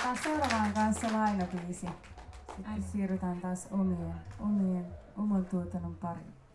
Seuraavaan kanssa lainabiisi. Sitten siirrytään taas oman tuotannon pariin.